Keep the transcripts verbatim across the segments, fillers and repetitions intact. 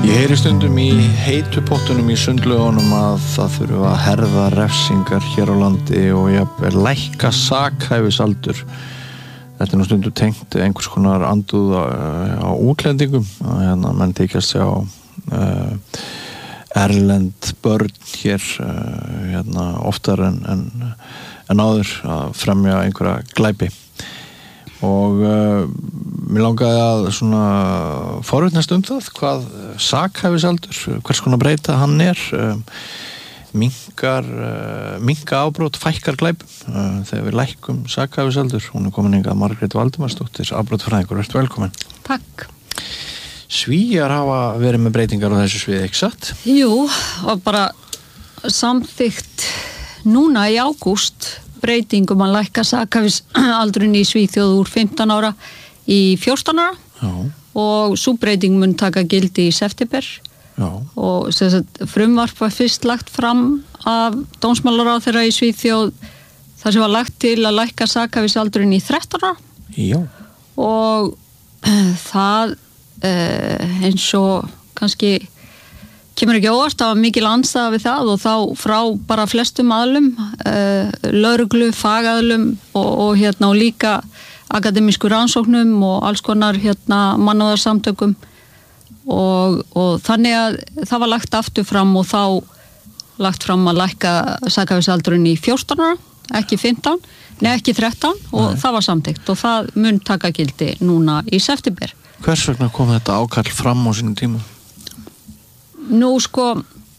Ég heyri stundum í heitu pottunum í sundlaugunum að það þurfa að herða refsingar hér á landi og jafnvel lækka sakhæfisaldur. Þetta er nú stundum tengt einhvers konar andúð á, á útlendingum. Hérna menn þykjast sjá uh, erlend börn hér uh, hérna oftar en, en, en áður að fremja einhverja glæpi. Og uh, mér langaði að svona forvitnast um það hvað sakhæfisaldur, hvers konar breyta hann er, uh, minkar, uh, minka ábrot, fækkar glæpum uh, þegar við lækkum sakhæfisaldur. Hún er komin hingað Margrét Valdimarsdóttir, afbrotafræðingur, vertu velkomin. Takk. Svíar hafa verið með breytingar á þessu sviði, ekki satt? Jú, og bara samþykkt núna í ágúst breytingum að lækka sakhæfisaldurinn í Svíþjóð úr fimmtán ára í fjórtán ára. Já. Og sú breyting mun taka gildi í september. Já. Og þess að frumvarp var fyrst lagt fram af dómsmálaráðherra í Svíþjóð þar sem var lagt til að lækka sakhæfisaldurinn í þrettán ára. Já. Og það eins og kannski kemur ekki óvart, það var mikil andstaða við það og þá frá bara flestum aðlum, uh, lögreglu, fagaðlum og, og hérna og líka akademísku rannsóknum og alls konar hérna mannúðarsamtökum og, og þannig að það var lagt aftur fram og þá lagt fram að lækka sakhæfisaldurinn í fjórtán ára, ekki fimmtán, nei ekki þrettán og nei. Það var samþykkt og það mun taka gildi núna í september. Hvers vegna kom þetta ákall fram á sínum tíma? Nú sko,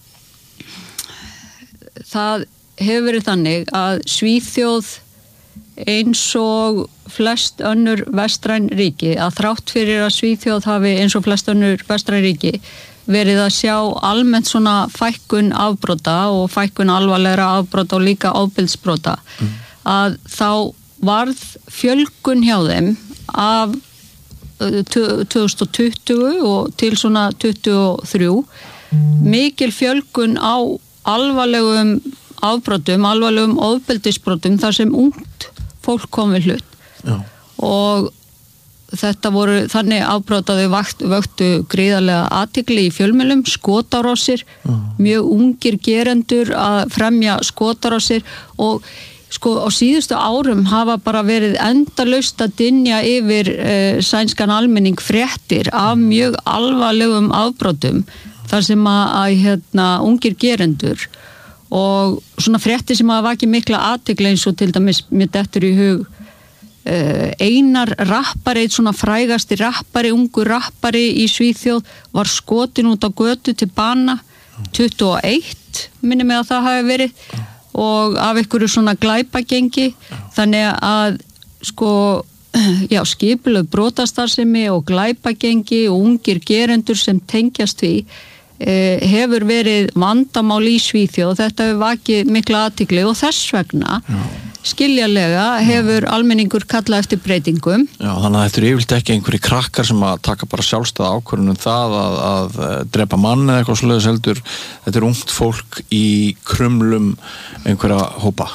það hefur verið þannig að Svíþjóð eins og flest önnur vestræn ríki, að þrátt fyrir að Svíþjóð hafi eins og flest önnur vestræn ríki verið að sjá almennt svona fækkun afbrota og fækkun alvarlegra afbrota og líka ofbeldisbrota, mm. að þá varð fjölgun hjá þeim af tvö þúsund tuttugu og til svona tuttugu og þrjú mikil fjölgun á alvarlegum afbrotum, alvarlegum ofbeldisbrotum þar sem ungt fólk kom við hlut. Já. Og þetta voru þannig afbrotaði vöktu gríðarlega athygli í fjölmiðlum, skotárásir, Já. Mjög ungir gerendur að fremja skotárásir og sko á síðustu árum hafa bara verið endalaust að dynja yfir uh, sænskan almenning fréttir af mjög alvarlegum afbrotum þar sem að, að hérna, ungir gerendur og svona fréttir sem hafa vakið mikla athygli eins og til dæmis mér dettur í hug uh, Einar rappari, svona frægasti rappari, ungur rappari í Svíþjóð var skotin út á götu til bana tuttugu og eitt, minni mig að það hafi verið og af einhverju svona glæpagengi þannig að sko já, skipulögð brotastarfsemi og glæpagengi og ungir gerendur sem tengjast því eh, hefur verið vandamál í Svíþjóð og þetta hefur vakið mikla athygli og þess vegna já. Skiljanlega hefur almenningur kallað eftir breytingum. Já, þannig að þetta er yfirleitt ekki einhverjir krakkar sem að taka bara sjálfstæða ákvörðun um það að, að drepa mann eða eitthvað svoleiðis heldur. Þetta er ungt fólk í krumlum einhverja hópa.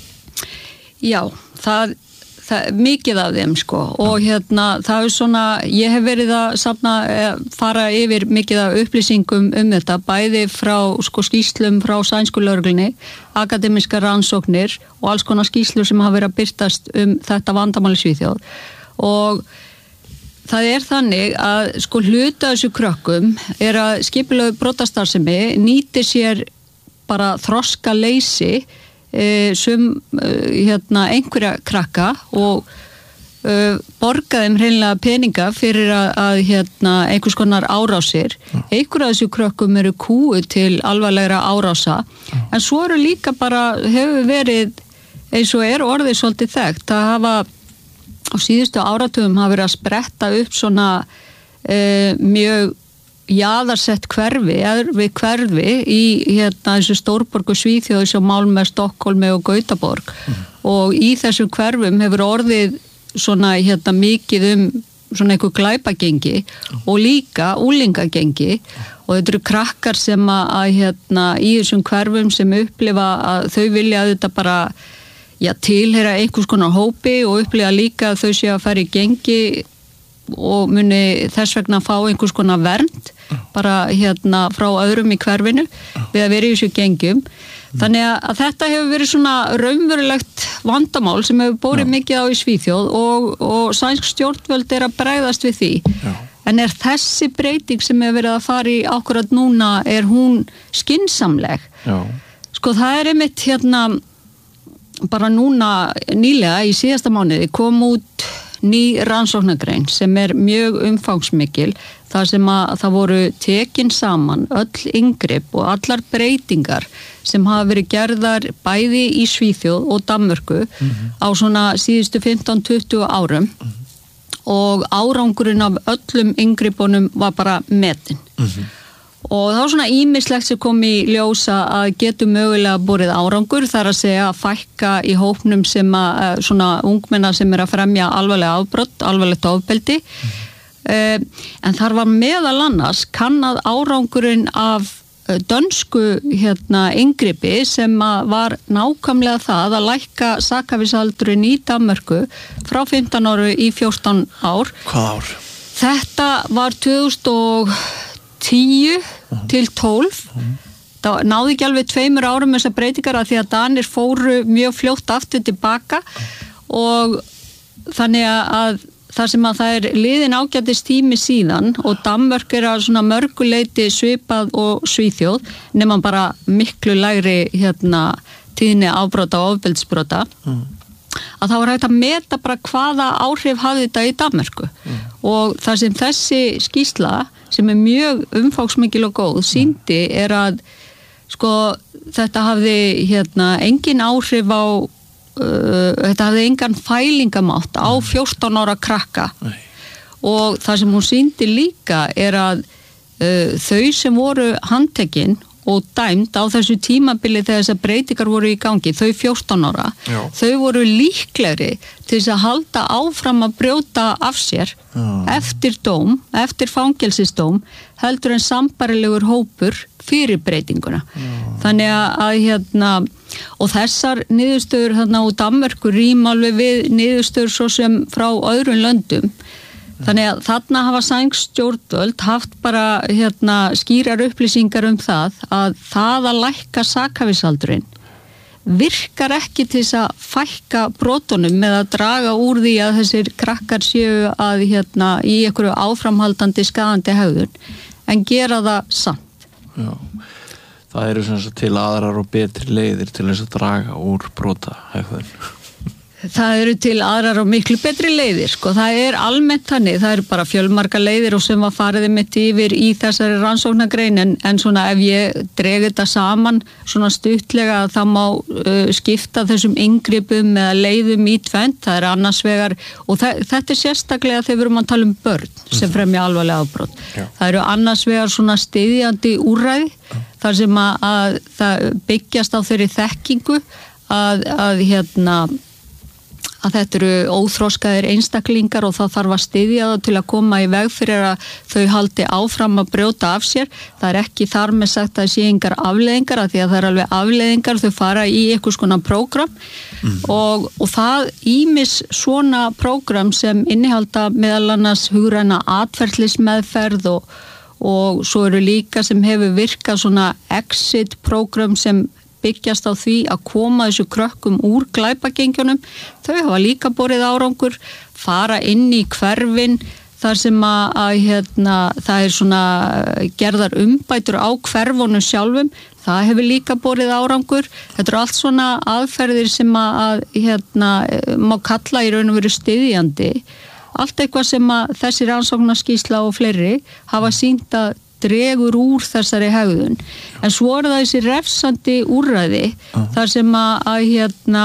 Já, það, það mikið af þeim sko og hérna það er svona, ég hef verið að safna, fara yfir mikið af upplýsingum um þetta, bæði frá sko skýslum frá sænsku lögreglunni, akademískar rannsóknir og alls konar skýslur sem hafa verið að birtast um þetta vandamál í Svíþjóð og það er þannig að sko hluta þessu krökkum er að skipulögð brotastarfsemi nýtir sér bara þroska leysi e, sem e, hérna einhverja krakka og e, borga þeim hreinlega peninga fyrir að, að hérna einhvers konar árásir. Mm. Einhverja af þessu krökkum eru kúu til alvarlegra árása mm. en svo eru líka bara hefur verið eins og er orðið svolítið þekkt að hafa á síðustu áratugum hafa verið að spretta upp svona e, mjög jaðarsett hverfi, við hverfi í hérna þessu stórborgu Svíþjóð sem Malmö, Stokkólmi og Gautaborg mm. og í þessu hverfum hefur orðið svona hérna mikið um svona einhver glæpagengi mm. og líka úlingagengi mm. og þetta eru krakkar sem að, að hérna í þessum hverfum sem upplifa að þau vilja þetta bara já, tilheyra einhvers konar hópi og upplifa líka að þau séu að fara í gengi og muni þess vegna fá einhvers konar vernd bara hérna frá öðrum í hverfinu við að vera í þessu gengjum. Þannig að þetta hefur verið svona raunverulegt vandamál sem hefur bórið Já. mikið á í Svíþjóð og, og sænsk stjórnvöld er að bregðast við því. Já. En er þessi breyting sem hefur verið að fara í akkurat núna, er hún skynsamleg? Já. Sko það er einmitt hérna bara núna nýlega í síðasta mánuði kom út ný rannsóknargrein sem er mjög umfangsmikil þar sem að það voru tekin saman öll inngrip og allar breytingar sem hafa verið gerðar bæði í Svíþjóð og Danmörku mm-hmm. á svona síðustu fimmtán til tuttugu árum mm-hmm. og árangurinn af öllum inngripunum var bara metinn. Mm-hmm. Og það var svona ýmislegt sem kom í ljósa að getur mögulega borið árangur, þar að segja að fækka í hópnum sem að svona ungmenna sem er að fremja alvarlega afbrot, alvarlegt ofbeldi. Mm. Uh, en þar var meðal annars kannað árangurinn af dönsku hérna inngripi sem var nákvæmlega það að lækka sakhæfisaldurinn í Danmörku frá fimmtán ára í fjórtán ár. Hvað ár? Þetta var tvö þúsund og tíu uh-huh. til tólf. Uh-huh. Það náði ekki alveg tveimur árum þessar breytingar að því að Danir fóru mjög fljótt aftur tilbaka og þannig að þar sem að það er liðin ágætis tími síðan og Danmörk er að svona mörguleiti svipað og Svíþjóð nema bara miklu lægri hérna tíðni afbrota og ofbeldisbrota mm. að þá er hægt að meta bara hvaða áhrif hafði þetta í Danmörku mm. og það sem þessi skýrsla sem er mjög umfangsmikil og góð sýndi er að sko þetta hafði hérna engin áhrif á Uh, þetta hafði engan fælingamátt á fjórtán ára krakka Nei. Og það sem hún sýndi líka er að uh, þau sem voru handtekin og dæmd á þessu tímabili þegar þessar breytingar voru í gangi, þau fjórtán ára Já. Þau voru líklegri til þess að halda áfram að brjóta af sér Já. Eftir dóm, eftir fangelsisdóm heldur en sambærilegur hópur fyrir breytinguna Já. Þannig að hérna og þessar niðurstöður þarna úr Danmörku rýma alveg við niðurstöður svo sem frá öðrum löndum þannig að þarna hafa sænsk stjórnvöld haft bara hérna skýrar upplýsingar um það að það að lækka sakhæfisaldurinn virkar ekki til þess að fækka brotunum með að draga úr því að þessir krakkar séu að hérna í einhverju áframhaldandi skaðandi hegðun en gera það samt. Já. Það eru sem sagt til aðrar og betri leiðir til þess að draga úr brota hegðun. Það eru til aðrar og miklu betri leiðir, sko. Það er almennt þannig, það eru bara fjölmarga leiðir og sem var farið mitt yfir í þessari rannsóknargrein en, en svona ef ég dreg þetta saman svona stuttlega það má uh, skipta þessum inngripum eða leiðum í tvennt, það er annars vegar og það, þetta er sérstaklega þegar við erum að tala um börn sem fremja alvarlega afbrot. Já. Það eru annars vegar svona styðjandi úrræði þar sem að, að það byggjast á þeirri þekkingu að, að hérna að þetta eru óþroskaðir einstaklingar og það þarf að styðja það til að koma í veg fyrir að þau haldi áfram að brjóta af sér. Það er ekki þar með sagt að það sé engar afleiðingar að því að það er alveg afleiðingar, þau fara í einhvers konar prógram mm. og, og það ýmis svona prógram sem innihalda meðal annars hugræna atferlismeðferð og, og svo eru líka sem hefur virkað svona exit prógram sem byggjast á því að koma þessu krökkum úr glæpagengjunum. Þau hafa líka borið árangur, fara inn í hverfin þar sem að, að hérna, það er svona gerðar umbætur á hverfunum sjálfum. Það hefur líka borið árangur. Þetta eru allt svona aðferðir sem að hérna, má kalla í raun og veru styðjandi. Allt eitthvað sem að þessi rannsóknarskýrsla og fleiri hafa sýnt að dregur úr þessari hegðun. En svo er það þessi refsandi úrræði uh. þar sem að, að hérna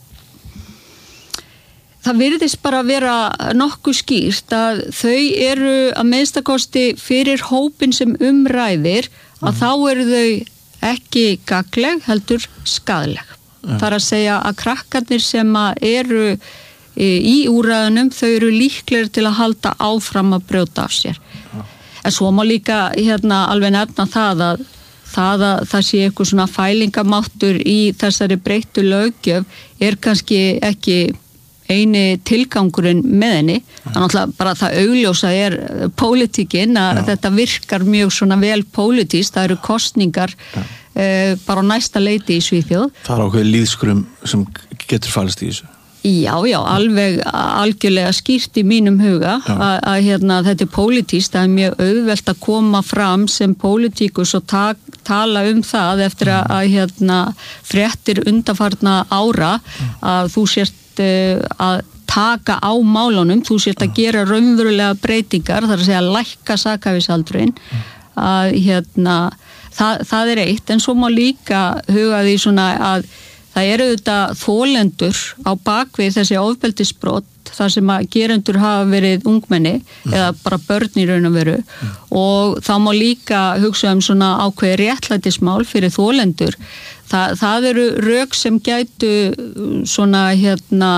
það virðist bara vera nokkuð skýrt að þau eru að minnstakosti fyrir hópin sem umræðir að uh. þá eru þau ekki gagleg heldur skaðleg. Uh. Það er að segja að krakkarnir sem að eru í úrræðunum þau eru líklegir til að halda áfram að brjóta af sér. Uh. En svo má líka hérna alveg nefna það að það að það sé eitthvað svona fælingamáttur í þessari breyttu löggjöf er kannski ekki eini tilgangurinn með henni. Það er náttúrulega bara það augljósa er pólitíkin að Já. Þetta virkar mjög svona vel pólitískt, það eru kosningar uh, bara á næsta leiti í Svíþjóð. Það er ákveðið lýðskrum sem getur falist í þessu. Já, já, alveg algjörlega skýrt í mínum huga að, að hérna, þetta er pólitískt, það er mjög auðvelt að koma fram sem pólitíkus og ta tala um það eftir að, að hérna, fréttir undanfarna ára að þú sért uh, að taka á málunum, þú sért að gera raunverulega breytingar, það er að segja að lækka sakhæfisaldurinn, að hérna, það, það er eitt, en svo má líka huga því svona að það eru auðvitað þolendur á bakvið þessi ofbeldisbrot þar sem að gerendur hafa verið ungmenni mm. eða bara börn í raun og veru mm. og þá má líka hugsa um svona ákveði réttlætismál fyrir þolendur. Þa, það eru rök sem gætu svona hérna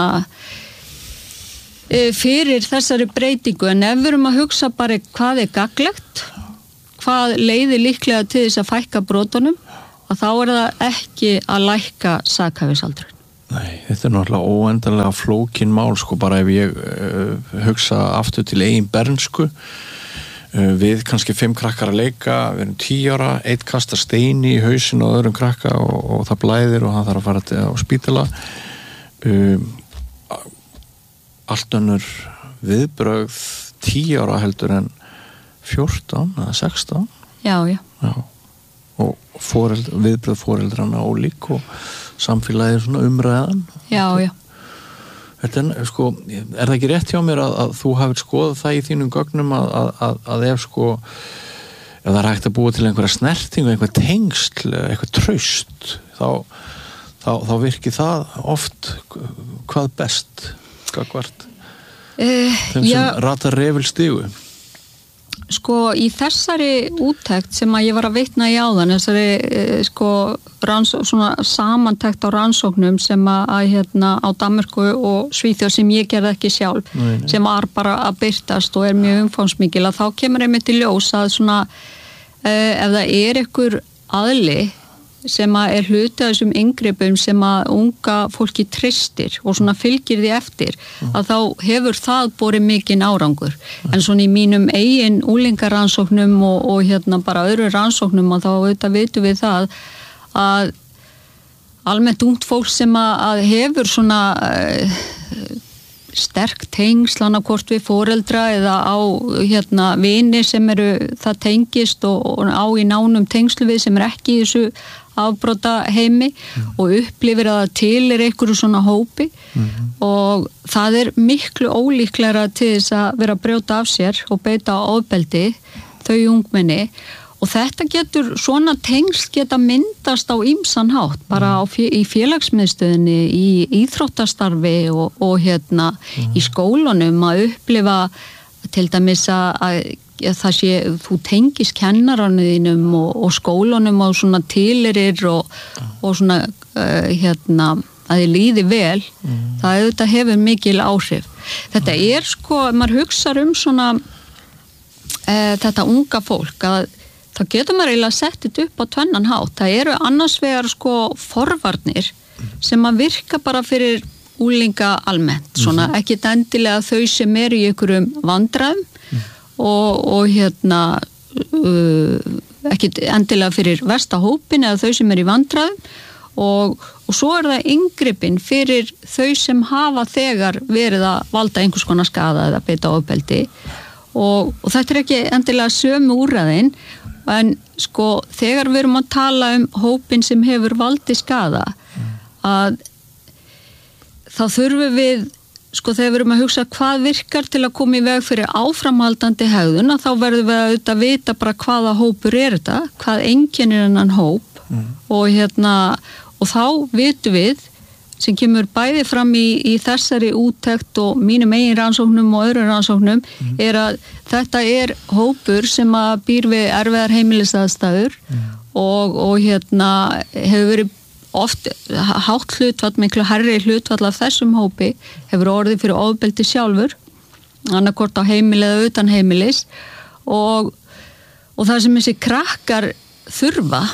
fyrir þessari breytingu, en ef við erum að hugsa bara hvað er gagnlegt, hvað leiðir líklega til þess að fækka brotunum, að þá er það ekki að lækka sakhæfisaldurinn. Nei, þetta er náttúrulega óendanlega flókin mál, sko, bara ef ég uh, hugsa aftur til eigin bernsku, uh, við kannski fimm krakkar að leika, við erum tíu ára, eitt kastar steini í hausinn og öðrum krakka og, og það blæðir og hann þarf að fara til á spítala. Um, allt önnur viðbrögð tíu ára heldur en fjórtán eða sextán. Já, já. Já. Og foreld, viðbröð foreldrana ólík og samfélagið svona umræðan. Já, já. Þetta er, sko, er það ekki rétt hjá mér að, að þú hafir skoðað það í þínum gögnum að, að, að ef sko, ef það er hægt að búa til einhverja snertingu, einhver tengsl, eitthvað traust, þá, þá, þá virkir það oft hvað best, skakvart, uh, þeim sem ja. Ratar refilstígu. Sko, í þessari úttekt sem að ég var að vitna í áðan, þessari sko, rannsó, svona samantekt á rannsóknum sem að, að hérna á Danmörku og Svíþjóð sem ég gerði ekki sjálf, nei, nei. Sem var bara að byrtast og er mjög umfangsmikil, að þá kemur einmitt í ljós að svona uh, ef það er ykkur aðli sem að er hluti af þessum inngripum sem að unga fólki treystir og svona fylgir því eftir mm. að þá hefur það borið mikinn árangur mm. en svona í mínum eigin úlingarannsóknum og, og hérna bara öðru rannsóknum að þá auðvitað vitum við það að almennt ungt fólk sem að, að hefur svona uh, sterk tengsl annarkvort við foreldra eða á hérna vini sem eru það tengist og, og á í nánum tengslu við sem er ekki í þessu afbrota heimi mm. og upplifir að það til er einhverju svona hópi mm. og það er miklu ólíklegra til þess að vera að brjóta af sér og beita á ofbeldi þau ungmenni og þetta getur, svona tengsl geta myndast á ýmsan hátt bara á, í félagsmiðstöðinni, í íþróttastarfi og, og hérna mm. í skólunum að upplifa til dæmis að það sé, þú tengist kennaranuðinum og, og skólanum og svona tilerir og, og svona uh, hérna, að þið líði vel mm. það auðvitað hefur mikil áhrif. Þetta mm. er sko, maður hugsar um svona uh, þetta unga fólk að þá getur maður eiginlega sett þetta upp á tvennan hátt. Það eru annars vegar sko forvarnir sem að virka bara fyrir úlinga almennt, svona mm. ekkit endilega þau sem eru í einhverjum vandræðum Og, og hérna uh, ekki endilega fyrir versta hópin eða þau sem er í vandræðum og, og svo er það inngripin fyrir þau sem hafa þegar verið að valda einhvers konar skaða eða beita ofbeldi og, og þetta er ekki endilega sömu úrræðin en sko þegar við erum að tala um hópin sem hefur valdið skaða að þá þurfum við sko þegar við erum að hugsa hvað virkar til að koma í veg fyrir áframhaldandi hegðun að þá verðum við að auðvitað vita bara hvaða hópur er þetta, hvað einkennir hennan hóp mm. og hérna og þá vitum við sem kemur bæði fram í, í þessari úttekt og mínum eigin rannsóknum og öðrum rannsóknum mm. er að þetta er hópur sem að býr við erfiðar heimilisaðstæður mm. og, og hérna hefur verið oft hátt hlutvall, miklu hærri hlutvall af þessum hópi hefur orðið fyrir ofbeldi sjálfur annarkvort á heimili eða utan heimilis og, og það sem þessi krakkar þurfa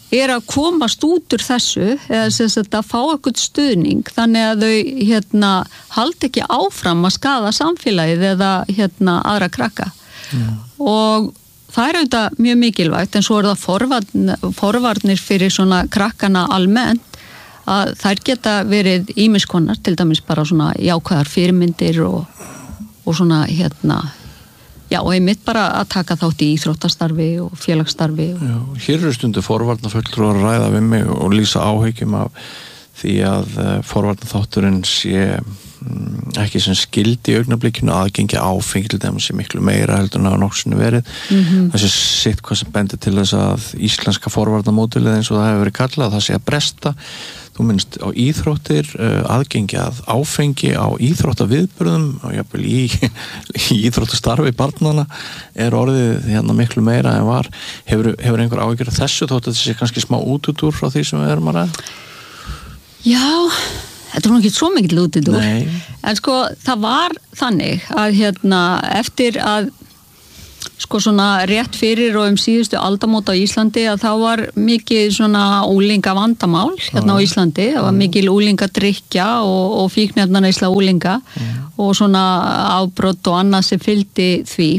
er að komast út úr þessu eða sem sagt að fá eitthvað stuðning þannig að þau hérna haldi ekki áfram að skaða samfélagið eða hérna aðra krakka mm. og það er auðvitað mjög mikilvægt en svo er það forvarn, forvarnir fyrir svona krakkana almennt að þær geta verið ýmiskonar til dæmis bara svona jákvæðar fyrirmyndir og, og svona hérna já, og einmitt bara að taka þátt í íþróttastarfi og félagsstarfi. Og... Já, hér eru stundu forvarnafulltrúar að ræða við mig og lýsa áhyggjum af því að forvarnaþátturinn sé mm, ekki sem skildi í augnablikinu aðgengi áfengi til þeim sem miklu meira heldur en hafa nokksunni verið. Mm-hmm. Það sé sitt hvað sem bendir til þess að íslenska forvarnamódelið eins og það hefur verið kallað, það sé að bresta. Þú minnst á íþróttir, aðgengi að áfengi á íþróttaviðburðum og jafnvel í, í íþróttastarfi barnanna er orðið hérna miklu meira en var. Hefur, hefur einhver áhyggjur af þessu þótt að þessi kannski smá útútur frá því sem við erum að ræða? Já, þetta var nú ekki svo mikið útútur. Nei. En sko, það var þannig að hérna eftir að sko svona rétt fyrir og um síðustu aldamót á Íslandi að þá var mikið svona úlinga vandamál hérna á Íslandi, það var mikil úlinga drykja og, og fíkniefnaneysla úlinga mm. og svona afbrot og annað sem fylgdi því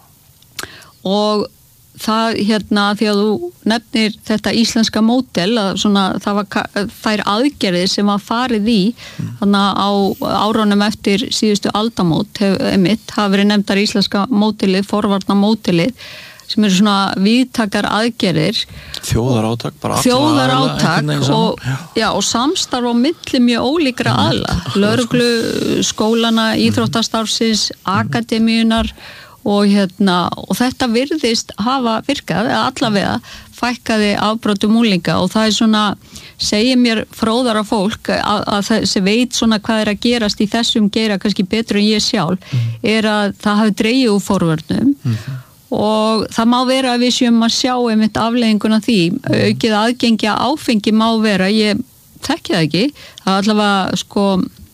og það hérna því að þú nefnir þetta íslenska módel að svona það var þær aðgerðir sem var farið í mm. þannig á árunum eftir síðustu aldamót hef, emitt hafa verið nefndar íslenska módelið, forvarna módelið sem eru svona víðtakar aðgerðir þjóðarátak bara þjóðarátak og, já, og samstarf á milli mjög ólíkra mm. aðla lögreglu, skólana, íþróttastarfsins mm. akademíunar og hérna, og þetta virðist hafa virkað, eða allavega fækkaði afbrotum úlinga og það er svona, segir mér fróðara fólk að, að þessi veit svona hvað er að gerast í þessum geira kannski betur en ég sjálf, mm. er að það hafi dregið úr forvörnum mm. og það má vera að við séum að sjá einmitt afleiðinguna því, aukið aðgengi að áfengi má vera, ég þekki það ekki, það er allavega sko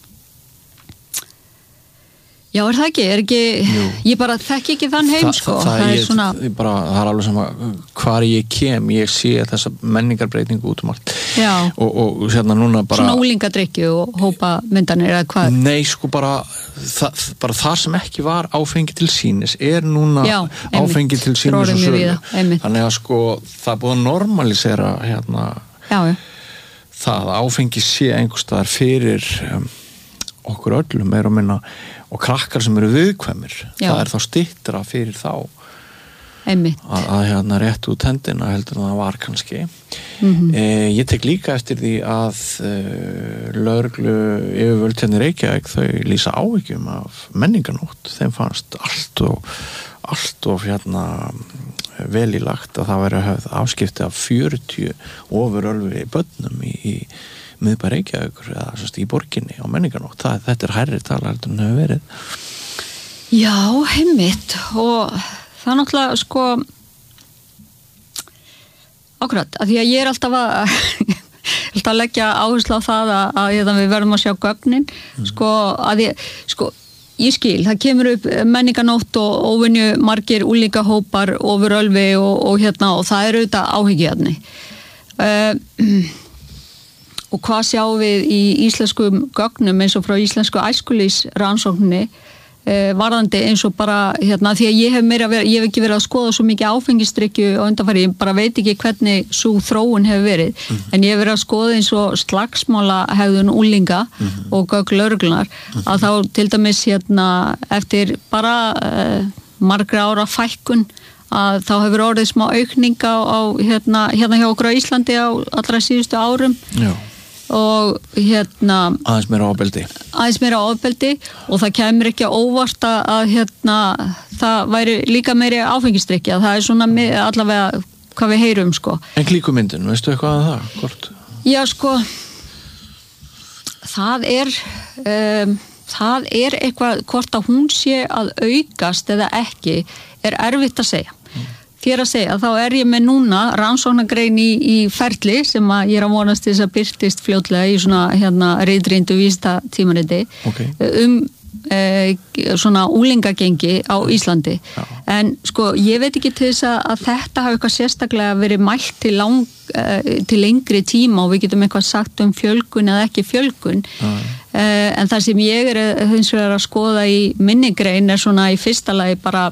Já, er það ekki? Er ekki Jú. Ég bara þekki ekki þann heim, Þa, sko. Það, það, það er ég, svona... Bara, það er alveg sama hvar ég kem, ég sé þessa menningarbreytingu út um allt. Já. Og, og hérna núna bara... Svona úlingadrykju og hópa myndanir eða hvað? Nei, sko bara það, bara það sem ekki var áfengi til sínis er núna Já, áfengi til sínis og sölu. Þannig að sko það er búið að normalisera hérna Já, já. það að áfengi sé einhverstaðar fyrir um, okkur öllum meira og minna og krakkar sem eru viðkvæmir Já. Það er þá styttra fyrir þá Einmitt. að, að hérna rétt út hendina heldur en það var kannski mm-hmm. eh, ég tek líka eftir því að eh, lögreglu yfirvöld hérna í Reykjavík þau lýsa áhyggjum af menningarnótt þeim fannst allt og allt og hérna vel í lagt að það væri að hafa afskipti af fjörutíu ofurölvi börnum í, í miðbæ Reykjavíkur eða sérst í borginni á menningarnótt, það, þetta er hærri tala heldur en hefur verið. Já, heimitt og það er náttúrulega sko ákvæmt, að því að ég er alltaf að alltaf að leggja áherslu á það að, að, að við verðum að sjá gögnin mm. sko að ég, sko ég skil, það kemur upp menningarnótt og óvinju margir úlíka hópar ofur ölvi og, og hérna og það er auðvitað áhyggjarni uh, og hvað sjáum við í íslenskum gögnum eins og frá íslensku æskulýsrannsókninni eh, varðandi eins og bara hérna því að ég hef meira verið, ég hef ekki verið að skoða svo mikið áfengisdrykju og undanfæri, ég bara veit ekki hvernig svo þróun hefur verið mm-hmm. en ég hef verið að skoða eins og slagsmála hegðun úlinga mm-hmm. og gögn lögreglunar mm-hmm. að þá til dæmis hérna eftir bara eh, margra ára fækkun að þá hefur orðið smá aukning á, á hérna, hérna hjá okkur á Íslandi á allra síðustu árum Já. Og hérna aðeins meira ofbeldi aðeins meira ofbeldi og það kemur ekki að óvart að hérna það væri líka meiri áfengisdrykja það er svona með, allavega hvað við heyrum sko En klíkumyndin, veistu eitthvað að það? Hvort? Já sko það er um, það er eitthvað hvort að hún sé að aukast eða ekki er erfitt að segja Þér að segja, þá er ég með núna rannsóknargrein í, í ferli sem að ég er að vonast þess að byrtist fljótlega í svona hérna reyðrýndu vísta tímariti okay. um eh, svona úlingagengi á Íslandi. Já. En sko, ég veit ekki til þess að, að þetta hafi eitthvað sérstaklega verið mælt til, lang, eh, til lengri tíma og við getum eitthvað sagt um fjölgun eða ekki fjölgun. Eh, en það sem ég er hins vegar að skoða í minni grein er svona í fyrsta lagi bara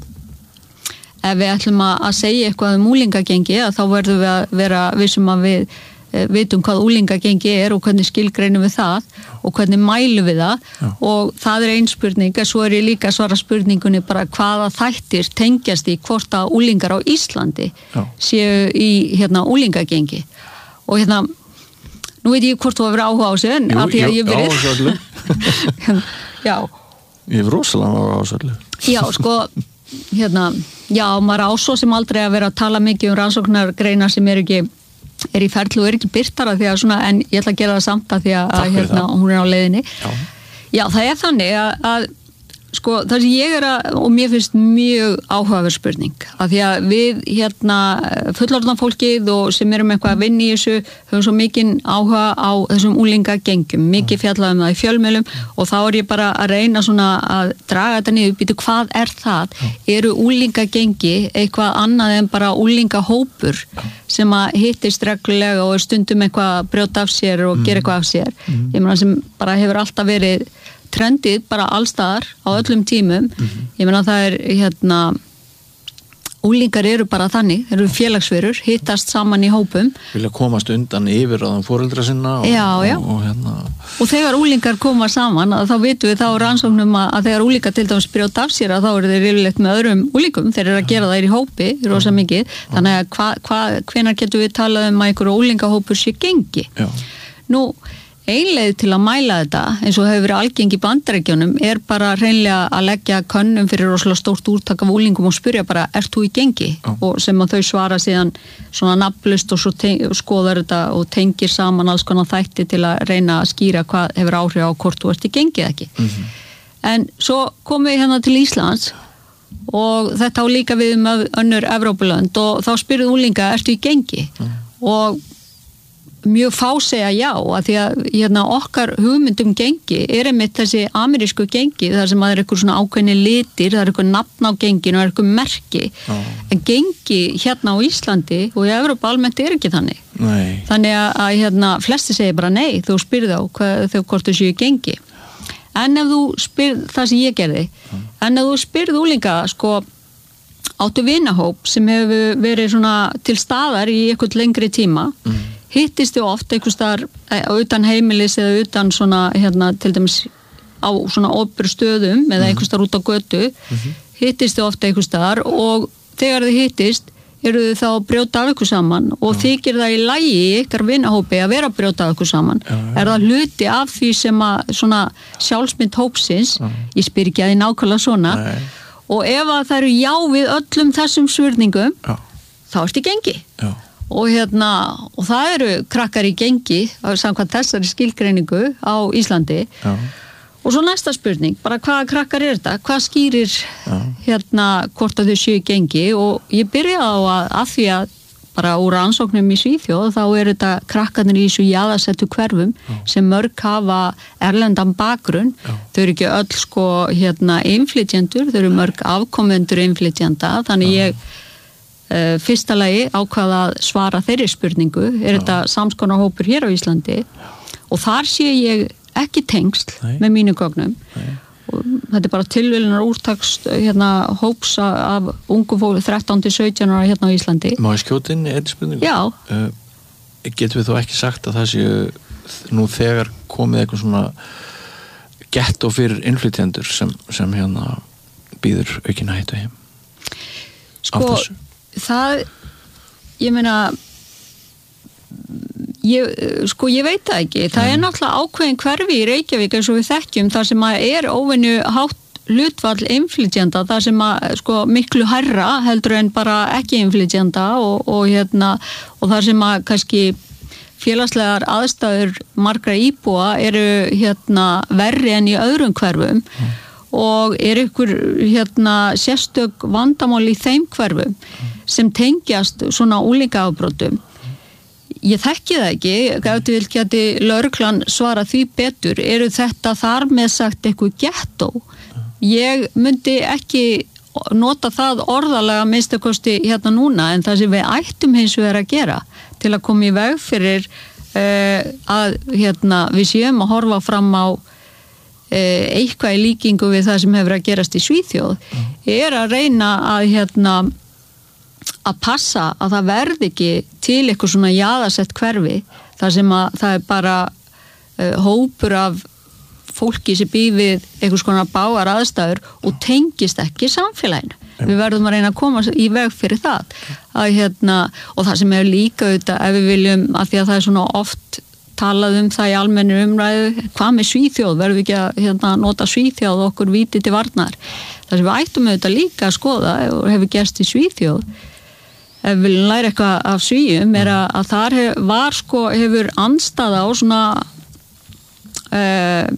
ef við ætlum að segja eitthvað um úlingagengi að þá verðum við að vera vissum að við e, vitum hvað úlingagengi er og hvernig skilgreinum við það og hvernig mælum við það. Já. Og það er ein spurning, en svo er ég líka að svara spurningunni bara hvaða þættir tengjast í hvort að úlingar á Íslandi Já. séu í hérna úlingagengi. Og hérna, nú veit ég hvort þú hefur áhuga á sig en að því að ég verið. Jú, jú, Já. Ég hef rosalega áhuga á þessu. Já, sko, hérna, já, maður á svo sem aldrei að vera að tala mikið um rannsóknargreinar sem er ekki er í ferli og er ekki birtara því að svona, en ég ætla að gera það samt að því að, að hérna, hún er á leiðinni. Já, já það er þannig að, að sko, það sem ég er að, og mér finnst mjög áhugaverð spurning, að því að við hérna fullorðna fólkið og sem erum eitthvað að vinna í þessu höfum svo mikinn áhuga á þessum úlingagengjum, mikið fjallað um það í fjölmiðlum og þá er ég bara að reyna svona að draga þetta niður, býtu hvað er það? Eru úlingagengi eitthvað annað en bara úlingahópur sem að hittist reglulega og er stundum eitthvað að brjóta af sér og gera eitthvað af sér? Ég meina sem bara hefur alltaf verið trendið bara allstaðar á öllum tímum. Mm-hmm. Ég meina það er hérna úlingar eru bara þannig, þeir eru félagsverur hittast saman í hópum. Vilja komast undan yfir á þeim foreldra sinna og, já, já. og, og hérna og þegar úlingar koma saman þá vitum við þá rannsóknum að, að þegar úlingar til dæmis brjóta af sér að þá eru þeir yfirleitt með öðrum úlingum, þeir eru að gera það í hópi rosa mikið, þannig að hva, hva, hvenær getum við talað um að einhverju úlingahópur sé gengi. Já. Nú einleið til að mæla þetta eins og hefur verið algeng í Bandaríkjunum er bara hreinlega að leggja könnum fyrir rosalega stórt úrtak af úlingum og spyrja bara, ert þú í gengi? Oh. Og sem að þau svara síðan svona nafnlaust og svo teng- skoðar þetta og tengir saman alls konar þætti til að reyna að skýra hvað hefur áhrif á hvort þú ert í gengi eða ekki. Mm-hmm. En svo komum við hérna til Íslands og þetta á líka við um önnur Evrópulönd og þá spyrðu úlinga, ertu í gengi? Mm. Og mjög fá segja já að því að hérna, okkar hugmyndum gengi er einmitt þessi amerísku gengi þar sem að það er eitthvað svona ákveðni litir, það er eitthvað nafn á genginu og það er eitthvað merki oh. en gengi hérna á Íslandi og í Evrópa almennt er ekki þannig. Nei. Þannig að, að hérna, flesti segir bara nei þú spyrð á hvað, þau hvort þau séu gengi en ef þú spyrð það sem ég gerði mm. en ef þú spyrð úlinga sko áttu vinahóp sem hefur verið svona til staðar í eitthvað lengri tíma mm. hittist þið oft einhvers staðar utan heimilis eða utan svona hérna til dæmis á svona opur stöðum eða einhvers staðar út á götu mm-hmm. hittist þið oft einhvers staðar og þegar þið hittist eru þið þá að brjóta af ykkur saman og já. Þykir það í lagi í ykkar vinahópi að vera að brjóta af ykkur saman já, já. Er það hluti af því sem að svona sjálfsmynd hópsins já. Ég spyr ekki að þið nákvæmlega svona Nei. Og ef að það eru já við öllum þessum svörningum já. Þá ertu í gengi já og hérna, og það eru krakkar í gengi samkvæmt þessari skilgreiningu á Íslandi já. Og svo næsta spurning, bara hvaða krakkar er þetta hvað skýrir já. Hérna hvort að þau séu í gengi og ég byrja á að, að því að bara úr rannsóknum í Svíþjóð þá er þetta krakkarnir í þessu jaðarsettu hverfum já. Sem mörg hafa erlendan bakgrunn já. Þau eru ekki öll sko hérna innflytjendur, þau eru mörg afkomendur innflytjenda, þannig já. Ég Uh, fyrsta lagi ákvaða að svara þeirri spurningu, er Já. Þetta samskonar hópur hér á Íslandi Já. Og þar sé ég ekki tengsl Nei. Með mínu gögnum Nei. Og þetta er bara tilvílunar úrtakst hérna hóps af ungu fólk þrettán til sautján ára hérna á Íslandi. Má ég skjóta inn í einn spurningu? Já. Uh, getum við þó ekki sagt að það séu nú þegar komið eitthvað svona gettó fyrir innflytjendur sem, sem hérna býður aukin hættu heim? Sko það, ég meina ég, sko ég veit það ekki það er náttúrulega ákveðin hverfi í Reykjavík eins og við þekkjum þar sem að er óvenju hátt hlutfall innflytjenda þar sem að sko miklu hærra heldur en bara ekki innflytjenda og, og hérna og þar sem að kannski félagslegar aðstæður margra íbúa eru hérna verri en í öðrum hverfum mm. og er ykkur hérna sérstök vandamál í þeim hverfum sem tengjast svona úlingaafbrotum. ég þekki það ekki, ef þú vil geti lögreglan svara því betur, eru þetta þar með sagt eitthvað gettó? Ég myndi ekki nota það orðalega minnstakosti hérna núna, en það sem við ættum hins vegar að gera til að koma í veg fyrir uh, að hérna, við séum að horfa fram á uh, eitthvað í líkingu við það sem hefur að gerast í Svíþjóð, mm. er að reyna að hérna að passa að það verði ekki til eitthvað svona jaðarsett hverfi þar sem að það er bara uh, hópur af fólki sem býr við eitthvað svona bágar aðstæður og tengist ekki samfélaginu. Mm. Við verðum að reyna að koma í veg fyrir það. Að, hérna, og það sem er líka auðvitað ef við viljum, að því að það er svona oft talað um það í almennu umræðu, hvað með Svíþjóð, verðum við ekki að hérna, nota Svíþjóð og okkur víti til varnar. Það sem við ættum auðvitað líka að skoða og hefur gerst í Svíþjóð, ef við viljum læra eitthvað af Svíum, er að, að þar hef, var sko, hefur andstaða á svona uh,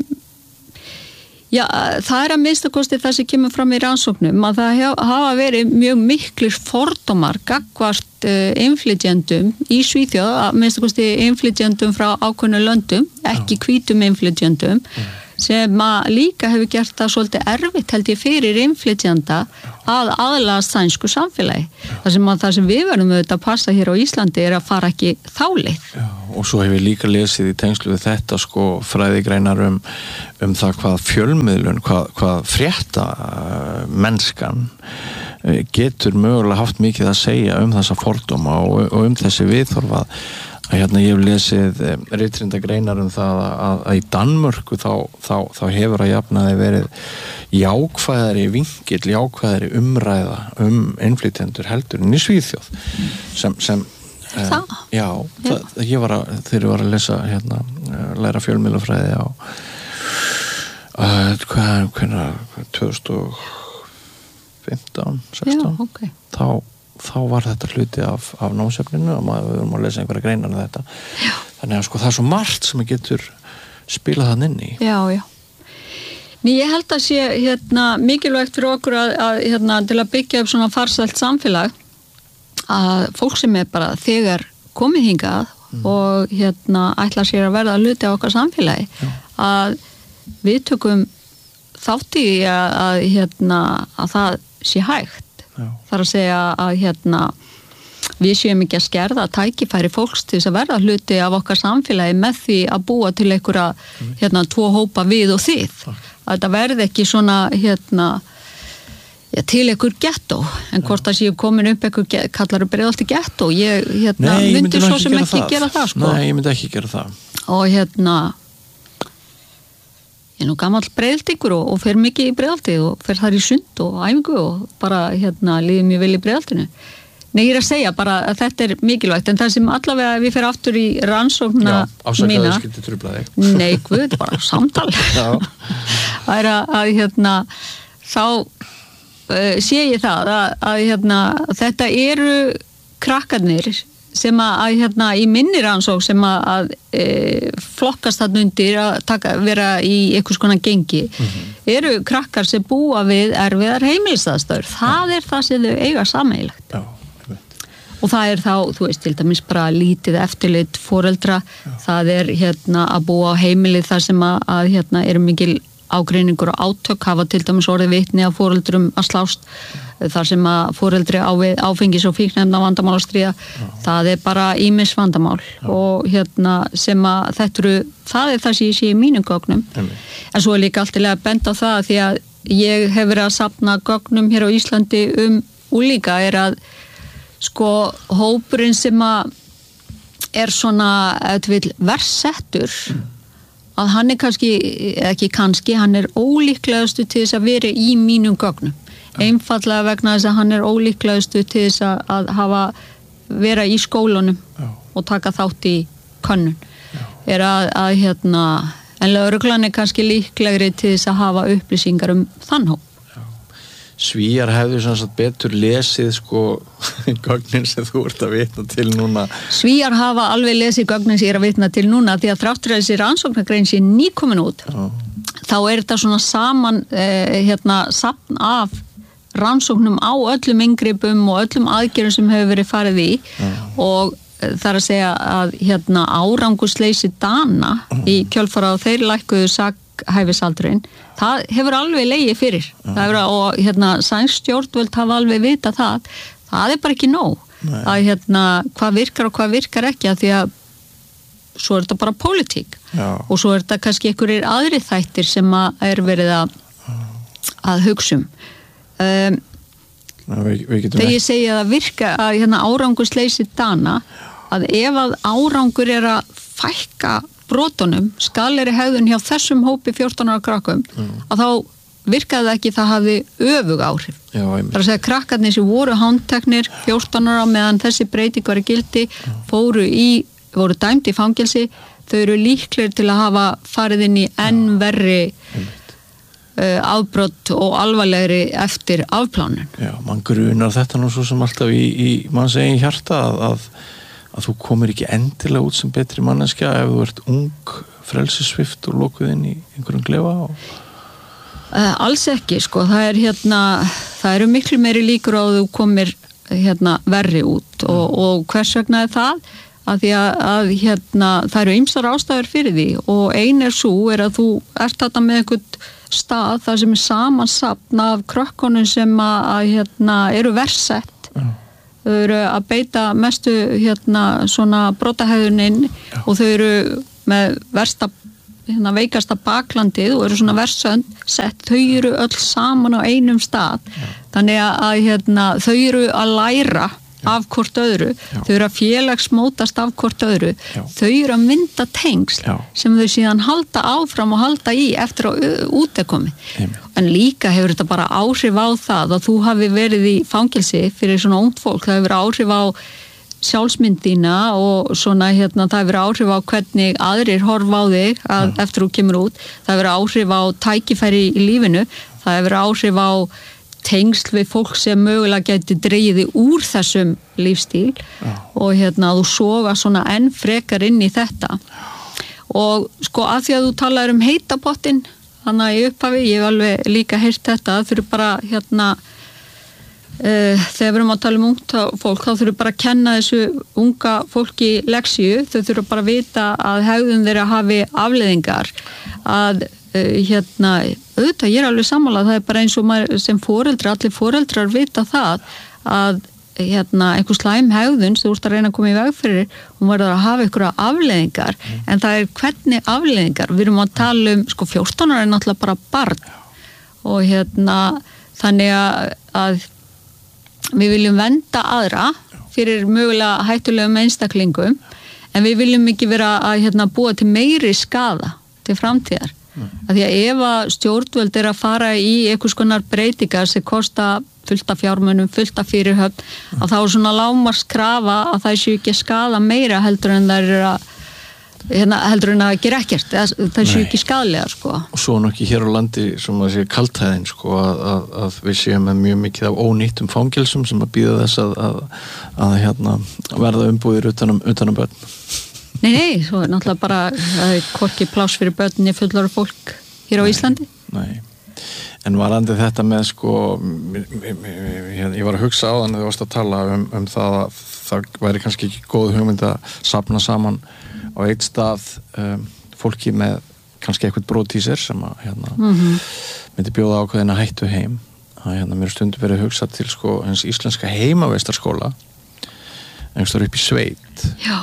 já, það er að minnstakosti það sem kemur fram í rannsóknum, að það hef, hafa verið mjög miklir fordómar gagnvart uh, innflytjendum í Svíþjóð, að minnstakosti innflytjendum frá ákveðnu löndum, ekki hvítum innflytjendum, sem að líka hefur gert það svolítið erfitt held ég fyrir innflytjanda að aðlagast sænsku samfélagi. Það sem, að, það sem við verðum auðvitað að passa hér á Íslandi er að fara ekki þá leið. Já, og svo hefur ég líka lesið í tengslu við þetta sko fræðigreinar um, um það hvað fjölmiðlun, hvað, hvað frétta mennskan getur mögulega haft mikið að segja um þessa fordóma og, og um þessi viðhorfa. Hérna ég hef lesið ritrinda greinar um það að, að, að í Danmörku þá, þá, þá hefur að jafnaði verið jákvæðari vingill, jákvæðari umræða um innflytjendur heldur en í Svíþjóð sem, sem það? Uh, já, já. Það, ég var að, þegar ég var að lesa hérna, læra fjölmiðlafræði á uh, hvað, hvernig tvö þúsund og fimmtán, sextán já, okay. þá þá var þetta hluti af, af námsefninu og maður, við vorum að lesa einhverja greinar um þetta. Já. Þannig að sko það er svo margt sem að getur spilað þann inn í. Já, já. Ný, ég held að sé hérna, mikilvægt fyrir okkur að, að hérna, til að byggja upp svona farsælt samfélag að fólk sem er bara þegar komið hingað mm. og hérna ætla sér að verða hluti á okkar samfélagi já. Að við tökum þátt í að, að, hérna, að það sé hægt. Já. Þar að segja að hérna, við séum ekki að skerða tækifæri fólks til þess að verða hluti af okkar samfélagi með því að búa til einhverja hérna, tvo hópa við og þið. Takk. Að þetta verði ekki svona hérna, já, til einhver gettó, en hvort það séu komin upp einhver kallar upp Breiðholti gettó, ég hérna, Nei, ég myndi svo ekki sem gera ekki það. gera það sko. Nei, ég myndi ekki gera það. Og hérna ég er nú gamall Breiðholtingur og, og fer mikið í Breiðholti og fer þar í sund og æfingu og bara hérna líður mjög vel í Breiðholtinu. Nei, ég er að segja bara að þetta er mikilvægt, en það sem allavega við fer aftur í rannsókna Já, afsakaðu skildi trufla þig. Nei, guð, bara samtal. Það er að, að hérna þá uh, sé ég það að, að hérna þetta eru krakkarnir sem að, að hérna í minni rannsók sem að, að e, flokkast þarna undir að taka, vera í einhvers konar gengi mm-hmm. eru krakkar sem búa við erfiðar heimilisaðstæður. Það ja. Er það sem þau eiga sameiginlegt. Já, og það er þá, þú veist, til dæmis bara lítið eftirlit foreldra. Já. Það er hérna að búa á heimilið þar sem að, að hérna eru mikil ágreiningur og átök, hafa til dæmis orðið vitni að foreldrum að slást Já. Þar sem að foreldri á við áfengis og fíknefna vandamál að stríða. Það er bara ýmis vandamál Já. Og hérna sem að þetta eru, það er það sem ég sé í mínum gögnum. Amen. En svo er líka alltilega bent á það því að ég hef verið að safna gögnum hér á Íslandi um úlíka er að sko hópurinn sem að er svona, ef þú vil, versettur mm. að hann er kannski, ekki kannski, hann er ólíklegastu til þess að vera í mínum gögnum. Einfallega vegna þess að hann er ólíklegastu til þess að, að hafa vera í skólunum Já. Og taka þátt í könnun. Já. Er að, að hérna, en lögreglan er kannski líklegri til þess að hafa upplýsingar um þann hóp. Svíjar hefðu svona svo betur lesið sko gögnin sem þú ert að vitna til núna. Svíjar hafa alveg lesið gögnin sem ég er að vitna til núna því að þráttur að þessi rannsóknargrein sé nýkomin út. Já. Þá er þetta svona saman eh, hérna safn af rannsóknum á öllum inngripum og öllum aðgerðum sem hefur verið farið í Já. Og þar að segja að hérna árangursleysi Dana mm. í kjölfara og þeir lækkuðu sakhæfisaldurinn, það hefur alveg legið fyrir. Mm. Það hefur, og hérna sænsk stjórnvöld hafa alveg vita það, það er bara ekki nóg. Nei. Að hérna hvað virkar og hvað virkar ekki, að því að svo er þetta bara pólitík. Já. Og svo er þetta kannski einhverjir aðri þættir sem að er verið að, að hugsa um. Um, Við, við þegar ég segi að virka að hérna árangursleysi Dana, að ef að árangur er að fækka brotunum, skaleri hegðun hjá þessum hópi fjórtán ára krakkum, mm. að þá virkaði ekki, það hafði öfug áhrif. Já, það er að segja krakkarnir sem voru handteknir fjórtán ára meðan þessi breyting var í gildi, mm. fóru í, voru dæmd í fangelsi, þau eru líklegir til að hafa farið inn í enn verri mm. afbrot og alvarlegri eftir afplánun. Já, mann grunar þetta nú svo sem alltaf í, í manns eigin hjarta að, að, að þú komir ekki endilega út sem betri manneskja ef þú ert ung, frelsisvift og lokuð inn í einhverjum klefa og... uh, alls ekki, sko, það er hérna það eru miklu meiri líkur á að þú komir hérna verri út og, og hvers vegna er það? Að því að, að hérna það eru ýmsar ástæður fyrir því og ein er svo er að þú ert þetta með einhvern stað þar sem er samansapn af krökkunum sem að, að hérna eru versett. Já. Þau eru að beita mestu hérna svona brotahegðuninn og þau eru með versta hérna veikasta baklandið og eru svona versönd sett, þau eru öll saman á einum stað. Já. Þannig að, að hérna þau eru að læra af hvort öðru, Já. Þau eru að félagsmótast af hvort öðru, Já. Þau eru að mynda tengsl Já. Sem þau síðan halda áfram og halda í eftir að út er komið. En líka hefur þetta bara áhrif á það að þú hafi verið í fangelsi fyrir svona ungt fólk, það hefur áhrif á sjálfsmyndina og svona hérna það hefur áhrif á hvernig aðrir horfa á þig að, eftir þú kemur út, það hefur áhrif á tækifæri í lífinu, það hefur áhrif á tengsl við fólk sem mögulega geti dregið úr þessum lífstíl Já. Og hérna þú sofa svona enn frekar inn í þetta og sko að því að þú talar um heitapottin þannig að í upphafi, ég hef alveg líka heyrt þetta, það fyrir bara hérna uh, þegar við erum að tala um ungt fólk þá þurfum bara að kenna þessu unga fólki leksíu, þau þurfum bara að vita að hegðun þeirra hafi afleiðingar að hérna, auðvitað, ég er alveg sammála, það er bara eins og maður sem foreldrar, allir foreldrar vita það að hérna, einhver slæm hegðun sem þú ert að reyna að koma í veg fyrir, hún verður að hafa einhverja afleiðingar, mm. en það er hvernig afleiðingar, við erum að tala um sko fjórtán ára er náttúrulega bara barn og hérna þannig að, að við viljum vernda aðra fyrir mögulega hættulegum einstaklingum en við viljum ekki vera að hérna, búa til meiri skaða til framtíðar. Að því að ef að stjórnvöld er að fara í einhvers konar breytingar sem kosta fullt af fjármunum, fullt af fyrirhöfn, mm. að þá er svona lágmarkskrafa að það séu ekki að skaða meira heldur en það er að hérna, heldur en að gera ekkert, það séu ekki skaðlega sko. Og svo nú ekki hér á landi sem að sé kaltæðin sko að, að, að við séum með mjög mikið af ónýttum fangelsum sem að býða þess að, að, að hérna, verða umbúðir utanum, utanum börn. Nei, nei, svo er náttúrulega bara það er hvorki pláss fyrir börnni fullara fólk hér á nei, Íslandi. Nei, en varandi þetta með sko, ég var að hugsa á þannig að þú varst að tala um, um það að það væri kannski ekki góð hugmynd að safna saman á eitt stað um, fólki með kannski eitthvað brot í sér sem að hérna, mm-hmm. myndi bjóða ákveðina hættu heim. Að hérna mér stundu verið að hugsa til sko eins íslenska heimavistarskóla einhverstur upp í sveit. Já.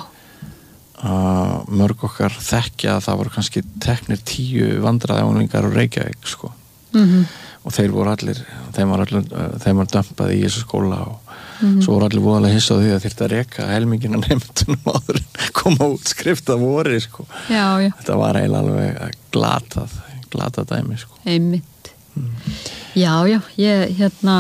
Uh, mörg okkar þekkja að það voru kannski teknir tíu vandræðaunglingar og Reykjavík sko mm-hmm. og þeir voru allir þeim var allir, uh, þeim var dömpaði í þessu skóla og mm-hmm. svo voru allir voðalega hissa á því að þyrfti að reka helmingina nefndunum áður en koma út skrifta voru sko já, já. Þetta var eiginlega alveg glatað glatað dæmi sko einmitt mm. já já ég hérna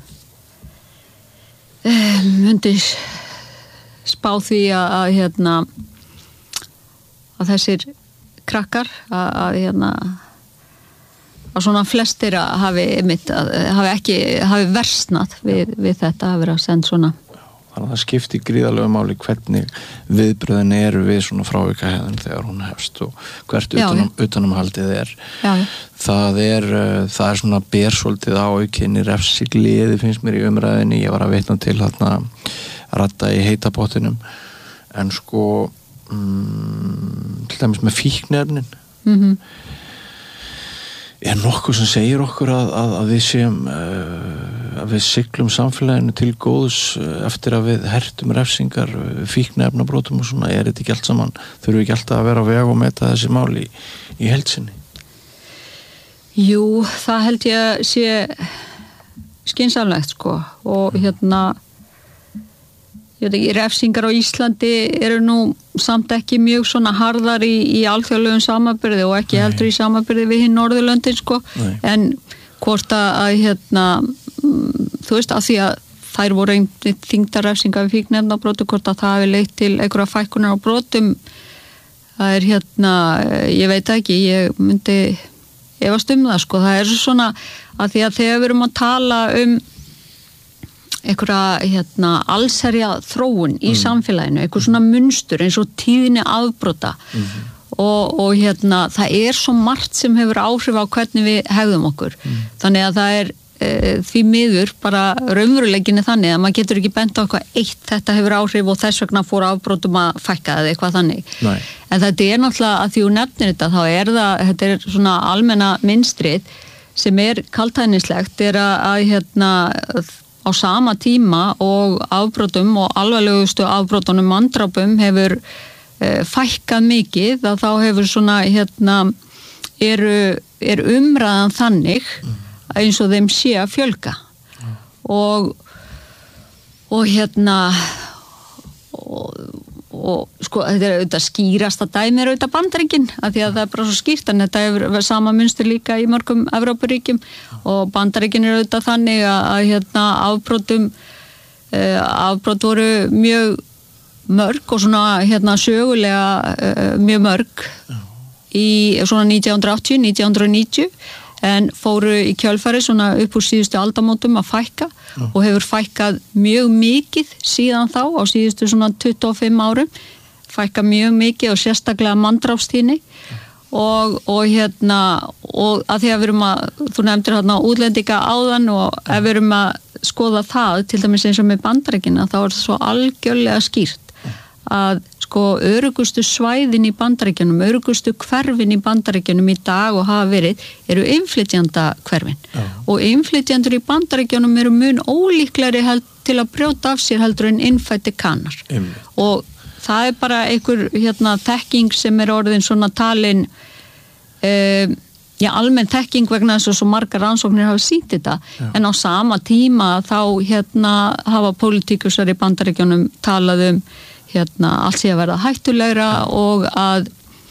um, myndi spá því að, að hérna að þessir krakkar að, að hérna að svona flestir að hafi einmitt, að hafi ekki, hafi versnað við, við þetta að vera að senda svona. Þannig að það skiptir gríðarlega máli hvernig viðbröðin eru við svona frávikahegðun þegar hún hefst og hvert utanum, utanumhaldið er. Já, já. Það er, það er svona bersóltið á aukinni refsigliði finnst mér í umræðinni, ég var að vitna til þarna radda í heitapottinum en sko mm, til dæmis með fíknefnin mm-hmm. er nokkuð sem segir okkur að, að, að við séum uh, að við siglum samfélaginu til góðs uh, eftir að við hertum refsingar uh, fíknefnabrotum og svona, er þetta ekki allt saman, þurfum við ekki alltaf að vera á veg og meta þessi mál í, í heildsinni? Jú, það held ég að sé skynsamlegt sko og hérna ég veit ekki, refsingar á Íslandi eru nú samt ekki mjög svona harðar í, í alþjóðlegum samanbyrði og ekki Nei. heldur í samanbyrði við hinn Norðurlöndin sko Nei. en hvort að hérna þú veist að því að þær voru einnig þyngdar refsingar við fíkniefnabrotum, hvort að það hafi leitt til einhverja fækkunar á brotum það er hérna, ég veit ekki ég myndi efast um það sko, það er svona að því að þegar við erum að tala um einhverja hérna, allsherja þróun í mm. samfélaginu, einhver svona munstur eins og tíðni afbrota mm-hmm. og, og hérna það er svo margt sem hefur áhrif á hvernig við hegðum okkur mm. þannig að það er e, því miður bara raunveruleikinni þannig að maður getur ekki bent á eitthvað eitt þetta hefur áhrif og þess vegna fór afbrotum að fækka eða eitthvað þannig Nei. en þetta er náttúrulega að því þú nefnir þetta þá er það, þetta er svona almenna mynstrið sem er kaldhæðnislegt er að, að hérna á sama tíma og afbrotum og alvarlegustu afbrotunum manndrápum hefur e, fækkað mikið að þá hefur svona hérna eru, er umræðan þannig eins og þeim sé að fjölga mm. og og hérna og, og sko þetta er auðvitað skýrasta dæmi er auðvitað Bandaríkin af því að það er bara svo skýrt en þetta hefur sama munstur líka í mörgum Evrópuríkjum og Bandaríkin er auðvitað þannig að, að hérna afbrotum uh, afbrot voru mjög mörg og svona hérna sögulega uh, mjög mörg í svona nítján hundruð áttatíu til nítján hundruð níutíu en fóru í kjölfari svona upp úr síðustu aldamótum að fækka Já. og hefur fækkað mjög mikið síðan þá á síðustu svona tuttugu og fimm árum fækkað mjög mikið og sérstaklega manndrápstíðni og, og hérna og að því að við erum að þú nefndir hérna útlendinga áðan og ef við erum að skoða það til dæmis eins og með Bandaríkina þá er það svo algjörlega skýrt að sko örugustu svæðin í Bandaríkjunum, örugustu hverfin í Bandaríkjunum í dag og hafa verið eru innflytjanda hverfin Já. og innflytjandur í Bandaríkjunum eru mun ólíklegri held, til að brjóta af sér heldur en innfæddi kanar mm. og það er bara einhver hérna þekking sem er orðin svona talin uh, já almenn þekking vegna þess að svo margar rannsóknir hafa sýnt þetta Já. en á sama tíma þá hérna hafa pólitíkusar í Bandaríkjunum talað um hérna allt sé að verða hættulegra og að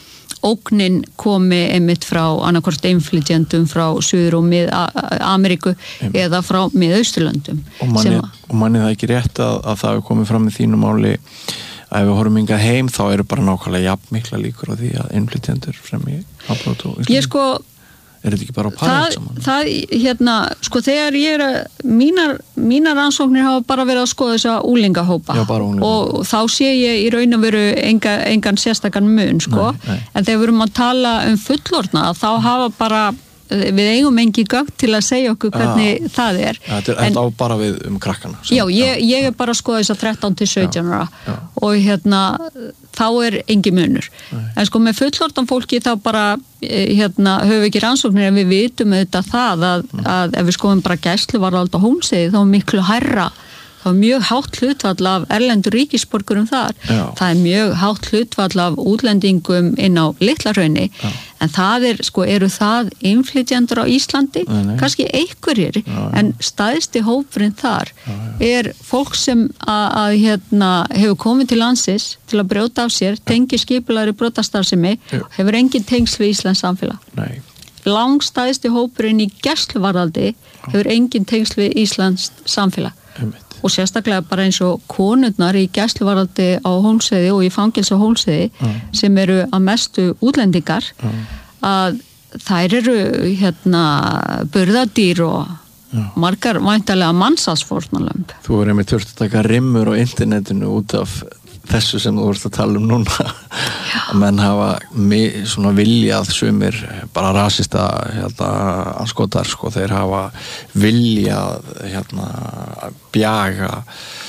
ógnin komi einmitt frá annarkvort innflytjendum frá Suður- og Mið-Ameríku eða frá Mið-Austurlöndum. Og manni, og manni það ekki rétt að, að það er komið fram í þínu máli að ef við horfum hingað heim þá eru bara nákvæmlega jafn mikla líkur á því að innflytjendur fremji afbrot og Íslandi. Ég sko Er þetta ekki bara á parið saman? Það, hérna, sko þegar ég er að, mínar, mínar rannsóknir hafa bara verið að skoða þessa úlingahópa Já, bara úlingahópa. Og þá sé ég í raun og veru enga, engan sérstakann mun, sko. Nei, nei. En þegar við erum að tala um fullorðna, þá hafa bara, við eigum engi gögn til að segja okkur hvernig ah, það er. Ja, þetta er en, á bara við um krakkana. Sem, já, ég, ég er bara að skoða þess að þrettán til sautján ára og hérna, þá er engi munur. Nei. En sko með fullorðan fólki þá bara, hérna, höfum við ekki rannsóknir en við vitum auðvitað það að, mm. að ef við skoðum bara gæsluvarðhald á Hólmsheiði þá er miklu hærra. Það er mjög hátt hlutfall af erlendur ríkisborgurum þar. Já. Það er mjög hátt hlutfall af útlendingum inn á Litla-Hrauni. Já. En það er, sko, eru það innflytjendur á Íslandi? Nei, nei. Kannski einhverjir, já, já. En stæðsti hópurinn þar já, já. Er fólk sem að, að hérna, hefur komið til landsins til að brjóta af sér, tengi skipulagri brotastarfsemi, hefur engin tengsl við Íslands samfélag. Nei. Langstæðsti hópurinn í gæsluvarðhaldi hefur engin tengsl við Íslands samfélag. Einmitt. Og sérstaklega bara eins og konurnar í gæsluvarðhaldi á Hólmsheiði og í fangelsi á Hólmsheiði mm. sem eru að mestu útlendingar mm. að þær eru hérna burðardýr og mm. margar væntanlega mannsalsfórnarlömb. Þú er einmitt þurft að taka rimmur á internetinu út af þessu sem þú vorst að tala um núna að menn hafa svona viljað sumir bara rasista hérna, anskotar sko, þeir hafa viljað hérna, bjaga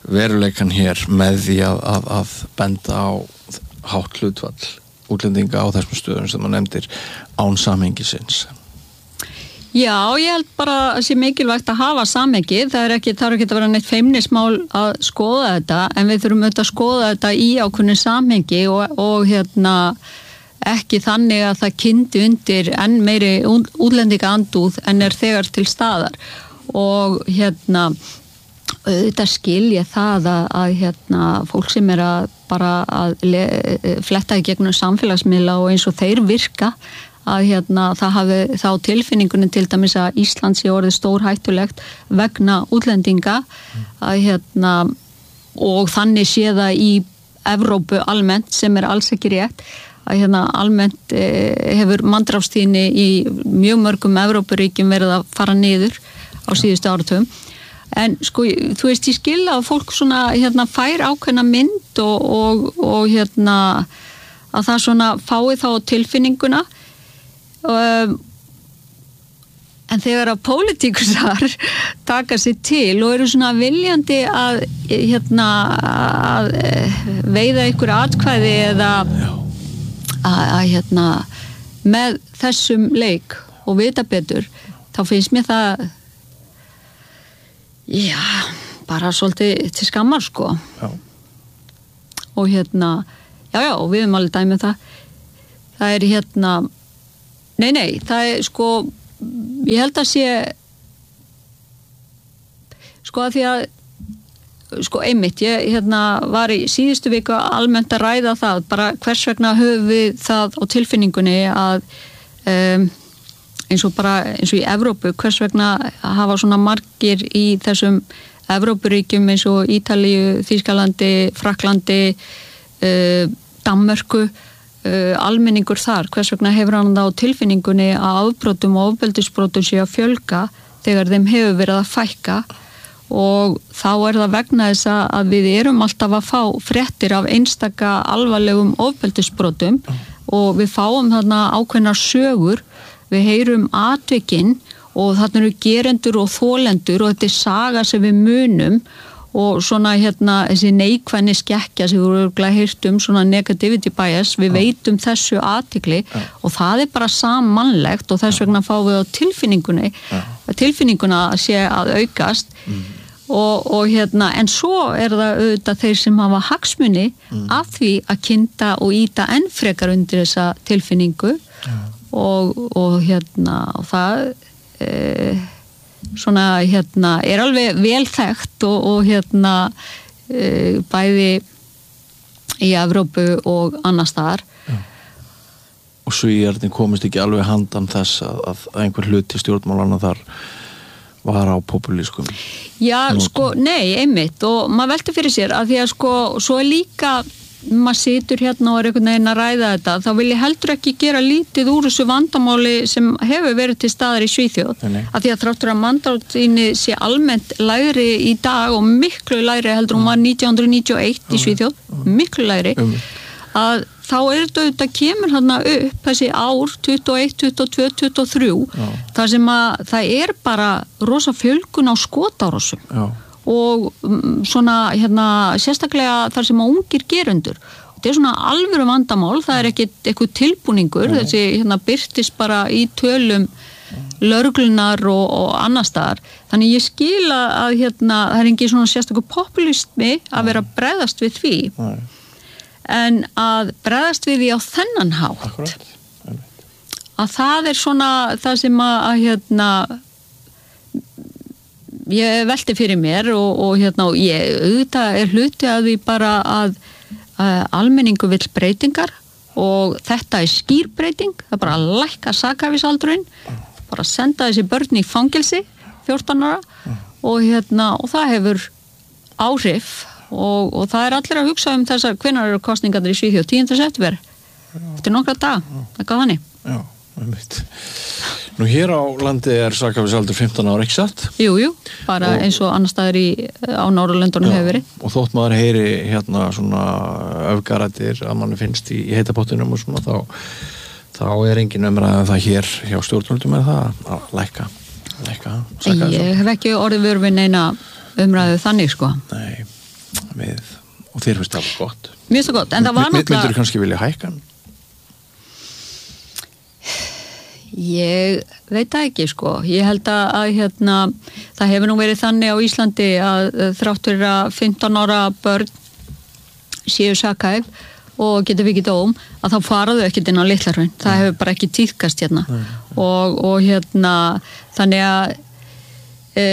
veruleikan hér með því að, að, að benda á hátt hlutfall útlendinga á þessum stöðum sem maður nefndir án samhengisins. Já, ég held bara að sé mikilvægt að hafa samhengi. Það er ekki, það er ekki að vera neitt feimnismál að skoða þetta, en við þurfum auðvitað að skoða þetta í ákveðnu samhengi og, og hérna ekki þannig að það kyndi undir enn meiri útlendinga andúð en er þegar til staðar. Og hérna auðvitað skil ég það að, að hérna fólk sem er að bara að le, fletta í gegnum samfélagsmiðla og eins og þeir virka að hérna það hafi þá tilfinningunni til dæmis að Ísland sé orðið stórhættulegt vegna útlendinga að hérna og þannig sé það í Evrópu almennt sem er alls ekki rétt að hérna almennt eh, hefur manndrápstíðni í mjög mörgum Evrópuríkjum verið að fara niður á síðustu áratugum. En sko, þú veist, ég skil að fólk svona hérna fær ákveðna mynd og, og, og hérna að það svona fái þá tilfinninguna um, en þegar að pólitíkusar taka sér til og eru svona viljandi að hérna að veiða ykkur atkvæði eða að, að hérna með þessum leik og vita betur, þá finnst mér það já, bara svolítið til skammar sko. Já. Og hérna, já, já, við erum alveg dæmið það. Það er hérna, nei, nei, það er sko, ég held að sé, sko að því að, sko einmitt, ég hérna var í síðustu viku almennt að ræða það, bara hvers vegna höfum við það á tilfinningunni að, um, eins og bara eins og í Evrópu, hvers vegna hafa svona margir í þessum Evrópuríkjum eins og Ítalíu, Þýskalandi, Frakklandi, uh, Danmörku, uh, almenningur þar, hvers vegna hefur hann það á tilfinningunni að afbrotum og ofbeldisbrotum sé að fjölga þegar þeim hefur verið að fækka og þá er það vegna þess að við erum alltaf að fá fréttir af einstaka alvarlegum ofbeldisbrotum og við fáum þarna ákveðnar sögur. Við heyrum atvikinn og þarna eru gerendur og þolendur og þetta er saga sem við munum og svona hérna þessi neikvæðni skekkja sem við vorum örugglega heyrt um, svona negativity bias, við ja. Veitum þessu athygli ja. Og það er bara sammannlegt og þess vegna fáum við á tilfinningunni, ja. Tilfinninguna sé að aukast mm. og, og hérna, en svo er það auðvitað þeir sem hafa hagsmuni mm. af því að kynda og ýta enn frekar undir þessa tilfinningu ja. Og, og hérna og það e, svona hérna er alveg vel þekkt og, og hérna e, bæði í Evrópu og annars staðar. Ja. Og Svíarnir komist ekki alveg handan þess að, að einhver hluti stjórnmálana þar var á populískum. Já, Nótum. Sko, nei, einmitt og maður velti fyrir sér að því að sko, svo er líka maður situr hérna og er einhvern veginn að ræða þetta, þá vil ég heldur ekki gera lítið úr þessu vandamáli sem hefur verið til staðar í Svíþjóð, af því að þráttur að manndrápstíðni sé almennt lægri í dag og miklu lægri heldur hún var nítján hundruð níutíu og eitt í Svíþjóð, miklu lægri, að þá er þetta auðvitað kemur hérna upp þessi ár tuttugu og eitt, tuttugu og tvö, tuttugu og þrjú, þar sem að það er bara rosa fjölgun á skotárásum. Já. Og svona hérna sérstaklega þar sem að ungir gerendur. Þetta er svona alvöru vandamál, það er ekki eitthvað tilbúningur, Nei. Þessi hérna byrtist bara í tölum lögreglunar og, og annars staðar. Þannig ég skil að hérna það er ekki svona sérstakur populismi að vera að bregðast við því. Nei. En að bregðast við því á þennan hátt. Akkurat. Að það er svona það sem að, að hérna ég velti fyrir mér og, og hérna og ég auðvitað er hluti að því bara að, að almenningu vill breytingar og þetta er skýr breyting, það er bara að lækka sakhæfisaldurinn, bara að senda þessi börn í fangelsi fjórtán ára og hérna og það hefur áhrif og, og það er allir að hugsa um þessar hvenær eru kosningarnir í Svíþjóð tíunda september eftir nokkra dag, eitthvað þannig. Já, einmitt. Nú hér á landi er sakhæfisaldur fimmtán ára, ekki satt? Jú, jú, bara og, eins og annar staðar í, á Norðurlöndunum hefur verið. Og þótt maður heyri hérna svona öfgarættir að mann finnst í, í heitapottunum og svona, þá, þá er engin umræða um það hér hjá stjórnvöldum með það að lækka, lækka sakhæfisaldur. Ég hef ekki orðið vör við neina umræðu þannig, sko. Nei. við, og þér finnst það gott. Mér finnst það gott, en það var náttúrulega... Myndur þú kannski vilja hækka hann? Ég veit það ekki, sko. Ég held að, að hérna, það hefur nú verið þannig á Íslandi að þráttur að fimmtán ára börn séu sakhæf og getur vikið dóm, að þá faraðu ekkert inn á Litla-Hraun. Það hefur bara ekki tíðkast hérna. Nei, nei. Og, og hérna, þannig að e,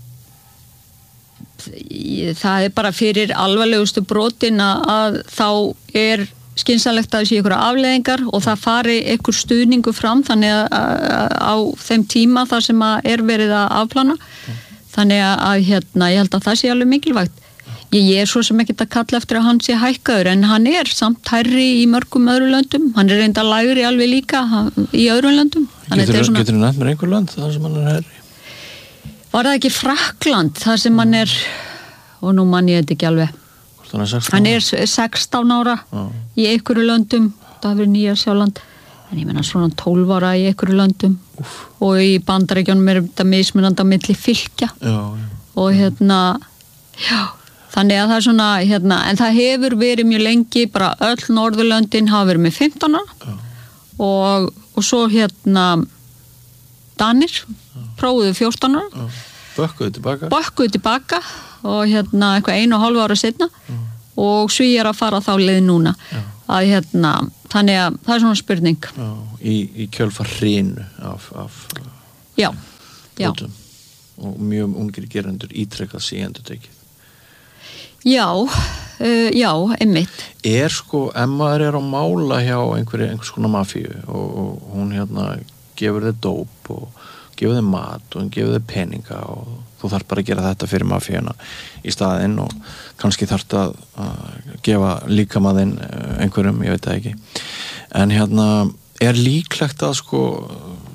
það er bara fyrir alvarlegustu brotin að þá er skynsamlegt að það sé ykkur afleiðingar og það fari ykkur stuðningu fram þannig að á þeim tíma þar sem að er verið að afplana. Þannig að hérna, ég held að það sé alveg mikilvægt. Ég er svo sem ekkert að kalla eftir að hann sé hækkaður, en hann er samt hærri í mörgum öðru löndum. Hann er reynda lægri alveg líka í öðrum löndum. Getur þú svona... nefnt mér einhver lönd þar sem hann er hærri? Var það ekki Frakkland þar sem hann er, og nú mann ég þetta ekki alveg. Hann er sextán, hann er sextán ára ah. í einhverju löndum, það hefur Nýja-Sjáland, en ég menna svona tólf ára í einhverju löndum. Úf. Og í Bandaríkjunum er þetta mismunandi á milli fylkja. Já, já. Og hérna, já, þannig að það er svona, hérna, en það hefur verið mjög lengi, bara öll Norðurlöndin hafa verið með fimmtán ára og, og svo hérna Danir prófuðu fjórtán ára. Bökkuðu tilbaka. Bökkuðu tilbaka og hérna eitthvað einu og hálfu ára setna mm. og Svíar að fara þá leið núna. Já. Að hérna, þannig að það er svona spurning. Já, í, í kjölfar hrinu af, af já, já. Bótum. Og mjög ungir gerendur ítrekkað síendur tekið. Já, uh, já, einmitt. Er sko, ef maður er á mála hjá einhverju, einhvers konar mafíu og, og hún hérna gefur þið dóp og gefur þið mat og hún gefur þið peninga og þú þarf bara að gera þetta fyrir mafíuna í staðinn og kannski þarf að, að gefa líkamaðinn einhverjum, ég veit það ekki. En hérna, er líklegt að sko